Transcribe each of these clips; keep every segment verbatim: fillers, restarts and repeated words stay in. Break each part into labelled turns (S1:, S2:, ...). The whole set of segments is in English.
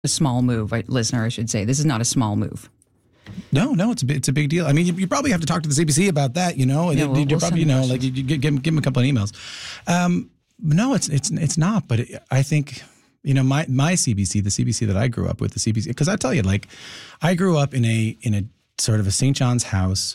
S1: a small move, I, listener, I should say. This is not a small move.
S2: No, no, it's a big, it's a big deal. I mean, you, you probably have to talk to the C B C about that, you know.
S1: Yeah,
S2: you,
S1: we'll,
S2: you
S1: we'll
S2: probably, you know,
S1: questions.
S2: like you, you give, give them a couple of emails. Um, no, it's it's it's not. But it, I think, you know, my my C B C, the C B C that I grew up with, the C B C, because I tell you, like, I grew up in a in a sort of a Saint John's house,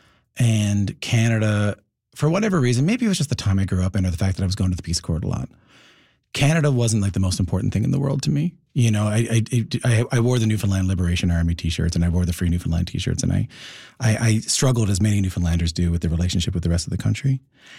S2: and Canada, for whatever reason, maybe it was just the time I grew up in, or the fact that I was going to the Peace Accord a lot. Canada wasn't like the most important thing in the world to me. You know, I I, I, I wore the Newfoundland Liberation Army T-shirts, and I wore the Free Newfoundland T-shirts, and I, I, I struggled, as many Newfoundlanders do, with the relationship with the rest of the country.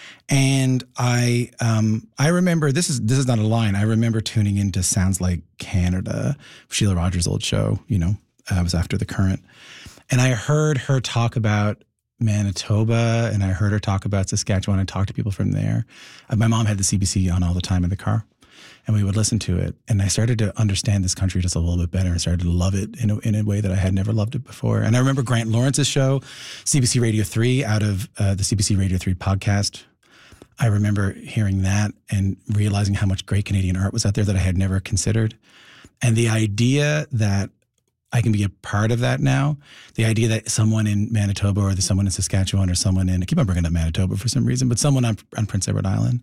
S2: And I um I remember, this is this is not a line, I remember tuning into Sounds Like Canada, Sheila Rogers' old show, you know, uh, it was after The Current. And I heard her talk about Manitoba, and I heard her talk about Saskatchewan, and talk to people from there. Uh, my mom had the C B C on all the time in the car, and we would listen to it. And I started to understand this country just a little bit better, and started to love it in a, in a way that I had never loved it before. And I remember Grant Lawrence's show, C B C Radio three, out of uh, the C B C Radio three podcast. I remember hearing that and realizing how much great Canadian art was out there that I had never considered. And the idea that I can be a part of that now, the idea that someone in Manitoba, or someone in Saskatchewan, or someone in, I keep on bringing up Manitoba for some reason, but someone on, on Prince Edward Island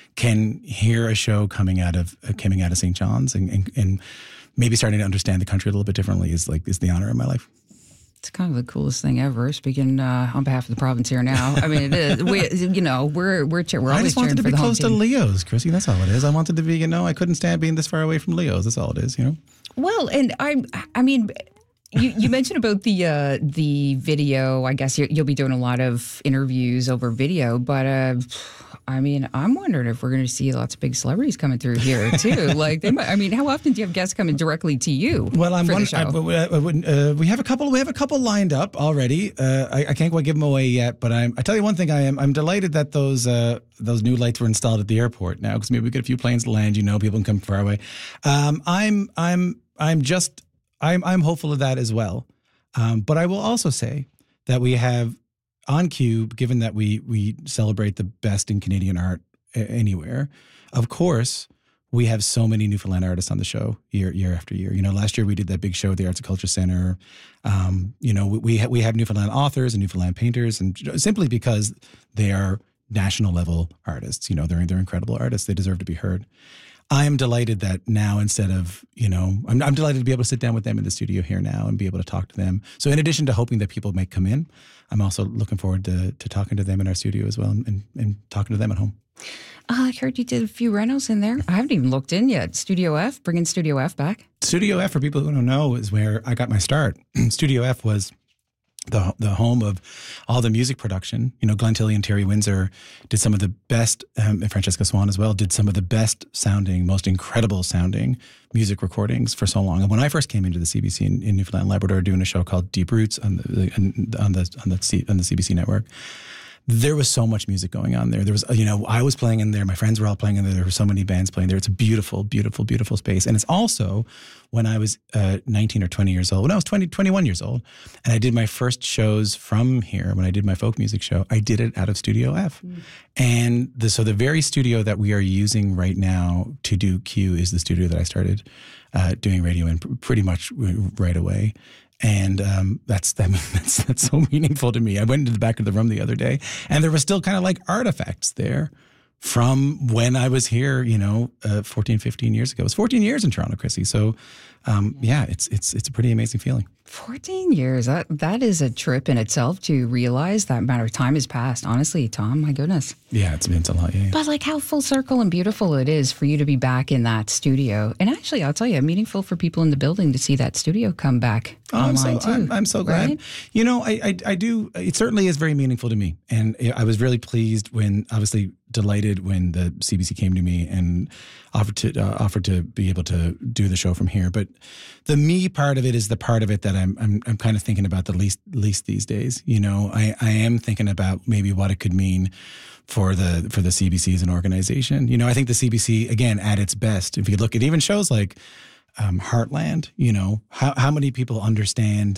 S2: can hear a show coming out of uh, coming out of Saint John's, and, and, and maybe starting to understand the country a little bit differently is like is the honor of my life.
S1: It's kind of the coolest thing ever. Speaking uh, on behalf of the province here now, I mean, it is, we, you know, we're we're cheer- we're
S2: I
S1: always
S2: just wanted
S1: cheering
S2: to
S1: for
S2: be
S1: the home
S2: close to
S1: team.
S2: Leo's, Chrissy. That's all it is. I wanted to be, you know, I couldn't stand being this far away from Leo's. That's all it is, you know.
S1: Well, and I, I mean, you, you mentioned about the uh, the video. I guess you, you'll be doing a lot of interviews over video, but uh, I mean, I'm wondering if we're going to see lots of big celebrities coming through here too. Like, they might, I mean, how often do you have guests coming directly to you?
S2: Well, I'm
S1: for
S2: one.
S1: the show?
S2: I, I, I wouldn't, uh, we have a couple. We have a couple lined up already. Uh, I, I can't quite give them away yet, but I'm. I tell you one thing. I am. I'm delighted that those uh, those new lights were installed at the airport now, because maybe we get a few planes to land. You know, people can come far away. Um, I'm. I'm. I'm just. I'm. I'm hopeful of that as well. Um, but I will also say that we have on cue, given that we we celebrate the best in Canadian art anywhere, of course, we have so many Newfoundland artists on the show year year after year. You know, last year we did that big show at the Arts and Culture Center. Um, you know, we we, ha- we have Newfoundland authors and Newfoundland painters, and simply because they are national level artists. You know, they're they're incredible artists. They deserve to be heard. I am delighted that now, instead of, you know, I'm, I'm delighted to be able to sit down with them in the studio here now and be able to talk to them. So in addition to hoping that people might come in, I'm also looking forward to to talking to them in our studio as well, and, and, and talking to them at home.
S1: Uh, I heard you did a few renos in there. I haven't even looked in yet. Studio F, bringing Studio F back.
S2: Studio F, for people who don't know, is where I got my start. Studio F was the the home of all the music production. You know, Glenn Tilley and Terry Windsor did some of the best, um, and Francesca Swan as well, did some of the best sounding, most incredible sounding music recordings for so long. And when I first came into the C B C in, in Newfoundland and Labrador, doing a show called Deep Roots on the on the on the C, on the C B C network, there was so much music going on there. There was, you know, I was playing in there. My friends were all playing in there. There were so many bands playing there. It's a beautiful, beautiful, beautiful space. And it's also when I was uh, nineteen or twenty years old, when I was twenty, twenty-one years old, and I did my first shows from here, when I did my folk music show, I did it out of Studio F. Mm. And the, so the very studio that we are using right now to do Q is the studio that I started uh, doing radio in pr- pretty much right away. And um, that's I mean, that's that's so meaningful to me. I went into the back of the room the other day, and there was still kind of like artifacts there from when I was here, you know, uh, fourteen, fifteen years ago. It was fourteen years in Toronto, Chrissy. So, um, yeah, it's it's it's a pretty amazing feeling.
S1: fourteen years. That that is a trip in itself to realize that amount of time has passed. Honestly, Tom, my goodness.
S2: Yeah, it's meant a lot. Yeah, yeah.
S1: But like how full circle and beautiful it is for you to be back in that studio. And actually, I'll tell you, meaningful for people in the building to see that studio come back
S2: oh,
S1: online
S2: I'm so,
S1: too.
S2: I'm, I'm so glad.
S1: Right?
S2: You know, I, I I do. It certainly is very meaningful to me, and I was really pleased when, obviously, delighted when the C B C came to me and offered to uh, offered to be able to do the show from here. But the me part of it is the part of it that I'm I'm I'm kind of thinking about the least least these days. You know, I, I am thinking about maybe what it could mean for the for the C B C as an organization. You know, I think the C B C, again, at its best, if you look at even shows like um, Heartland, you know, how how many people understand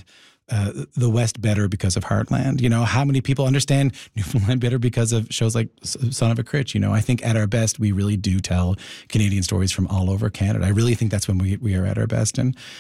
S2: uh, the West better because of Heartland? You know, how many people understand Newfoundland better because of shows like Son of a Critch? You know, I think at our best, we really do tell Canadian stories from all over Canada. I really think that's when we, we are at our best. And